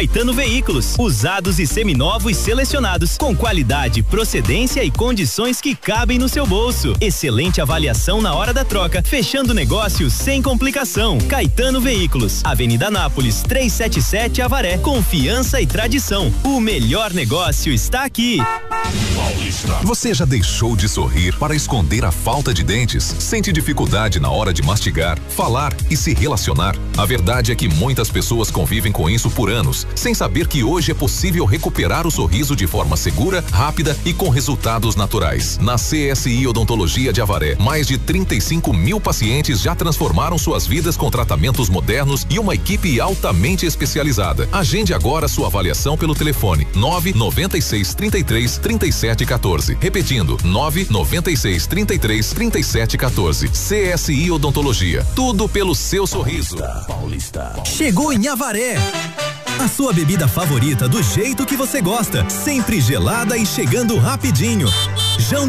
Caetano Veículos, usados e seminovos selecionados, com qualidade, procedência e condições que cabem no seu bolso. Excelente avaliação na hora da troca, fechando negócio sem complicação. Caetano Veículos, Avenida Nápoles, 377 Avaré. Confiança e tradição. O melhor negócio está aqui. Você já deixou de sorrir para esconder a falta de dentes? Sente dificuldade na hora de mastigar, falar e se relacionar? A verdade é que muitas pessoas convivem com isso por anos, sem saber que hoje é possível recuperar o sorriso de forma segura, rápida e com resultados naturais. Na CSI Odontologia de Avaré, mais de 35 mil pacientes já transformaram suas vidas com tratamentos modernos e uma equipe altamente especializada. Agende agora sua avaliação pelo telefone 996 33 37 14. Repetindo, 996 33 37 14. CSI Odontologia. Tudo pelo seu sorriso. Paulista. Chegou em Avaré. A sua bebida favorita do jeito que você gosta, sempre gelada e chegando rapidinho. Jão